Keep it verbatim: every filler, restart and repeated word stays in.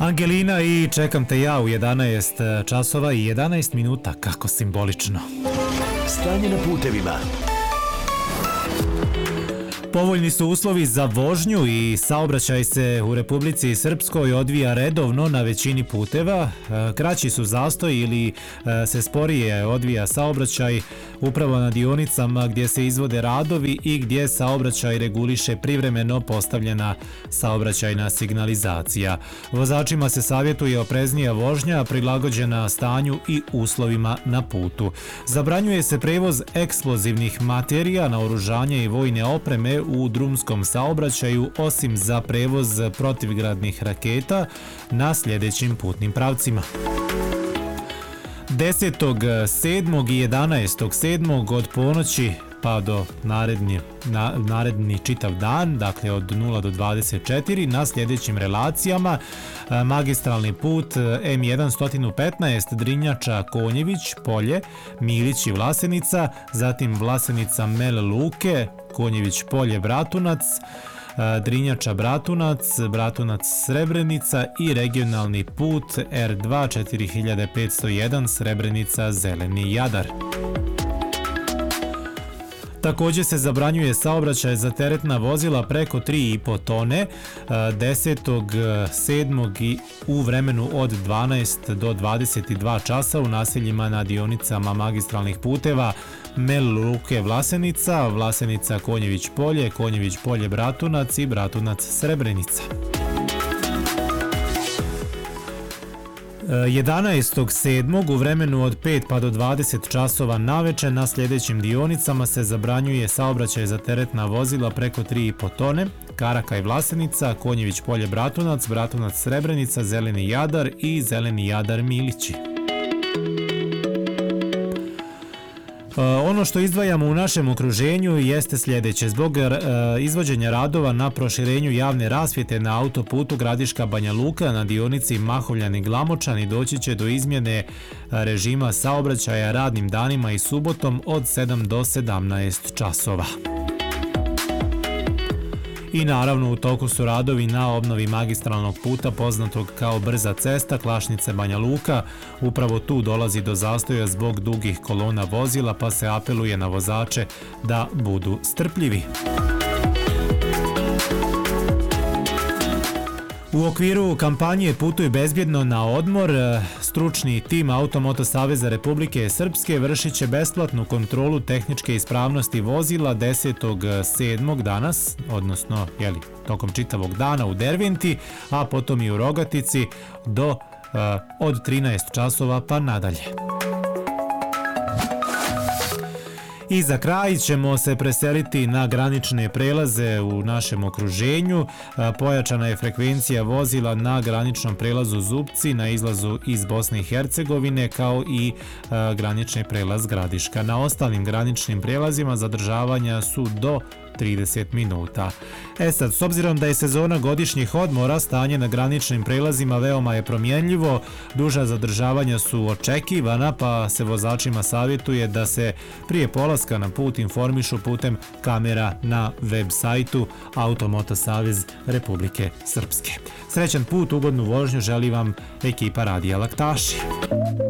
Angelina i Čekam te ja u jedanaest časova i jedanaest minuta, kako simbolično. Stanje na putevima. Povoljni su uslovi za vožnju i saobraćaj se u Republici Srpskoj odvija redovno na većini puteva. Kraći su zastoj ili se sporije odvija saobraćaj upravo na dionicama gdje se izvode radovi i gdje saobraćaj reguliše privremeno postavljena saobraćajna signalizacija. Vozačima se savjetuje opreznija vožnja prilagođena stanju i uslovima na putu. Zabranjuje se prevoz eksplozivnih materija, naoružanja i vojne opreme u drumskom saobraćaju, osim za prevoz protivgradnih raketa na sljedećim putnim pravcima. desetog sedmog i jedanaestog sedmog od ponoći pa do naredni, na, naredni čitav dan, dakle od nula do dvadeset četiri, na sljedećim relacijama magistralni put M jedan sto petnaest Drinjača Konjević Polje, Milić i Vlasenica, zatim Vlasenica Mel Luke, Konjević Polje Bratunac, Drinjača Bratunac, Bratunac Srebrenica i regionalni put R dva četiri hiljade petsto jedan Srebrenica Zeleni Jadar. Također se zabranjuje saobraćaj za teretna vozila preko tri i po tone desetog sedmog i u vremenu od dvanaest do dvadeset dva časa u naseljima na dionicama magistralnih puteva Mel Luke Vlasenica, Vlasenica Konjević Polje, Konjević Polje Bratunac i Bratunac Srebrenica. jedanaestog sedmog u vremenu od pet pa do dvadeset časova naveče na sljedećim dionicama se zabranjuje saobraćaj za teretna vozila preko tri i po tone, Karakaj Vlasenica, Konjević Polje Bratunac, Bratunac Srebrenica, Zeleni Jadar i Zeleni Jadar Milići. Ono što izdvajamo u našem okruženju jeste sljedeće. Zbog izvođenja radova na proširenju javne rasvjete na autoputu Gradiška Banja Luka na dionici Mahovljani Glamočani doći će do izmjene režima saobraćaja radnim danima i subotom od sedam do sedamnaest časova. I naravno u toku su radovi na obnovi magistralnog puta poznatog kao brza cesta Klašnice Banja Luka. Upravo tu dolazi do zastoja zbog dugih kolona vozila, pa se apeluje na vozače da budu strpljivi. U okviru kampanje Putuj bezbjedno na odmor, stručni tim Automoto Saveza Republike Srpske vršit će besplatnu kontrolu tehničke ispravnosti vozila desetog sedmog danas, odnosno jeli, tokom čitavog dana u Derventi, a potom i u Rogatici do od trinaest časova pa nadalje. I za kraj ćemo se preseliti na granične prelaze u našem okruženju. Pojačana je frekvencija vozila na graničnom prelazu Zupci na izlazu iz Bosne i Hercegovine, kao i granični prelaz Gradiška. Na ostalim graničnim prelazima zadržavanja su do trideset minuta. E sad, s obzirom da je sezona godišnjih odmora, stanje na graničnim prelazima veoma je promjenljivo, duža zadržavanja su očekivana, pa se vozačima savjetuje da se prije polaska na put informišu putem kamera na web sajtu Automoto Savez Republike Srpske. Srećan put, ugodnu vožnju želi vam ekipa Radija Laktaši.